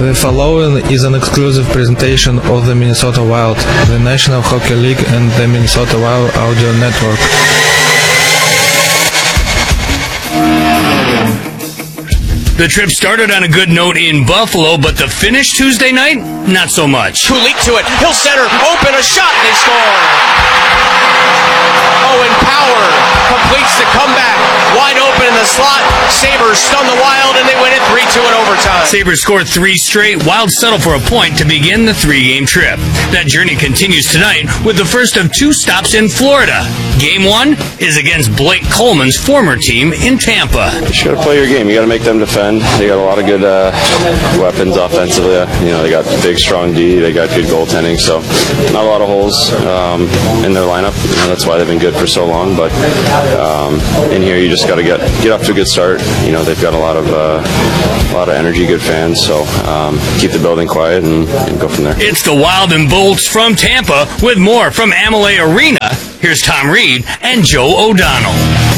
The following is an exclusive presentation of the Minnesota Wild, the National Hockey League and the Minnesota Wild Audio Network. The trip started on a good note in Buffalo, but the finish Tuesday night, not so much. Kulich to it. He'll center. Open a shot. And they score. Owen Power completes the comeback. Wide open in the slot. Sabres stun the Wild, and they win it 3-2 in overtime. Sabres scored 3 straight. Wild settle for a point to begin the 3-game trip. That journey continues tonight with the first of 2 stops in Florida. Game 1 is against Blake Coleman's former team in Tampa. You just got to play your game. You got to make them defend. They got a lot of good weapons offensively. They got big, strong D. They got good goaltending. So not a lot of holes in their lineup. That's why they've been good for so long. But in here, you just got to get off to a good start. They've got a lot of energy, good fans. So keep the building quiet and go from there. It's the Wild and Bolts from Tampa with more from Amalie Arena. Here's Tom Reed and Joe O'Donnell.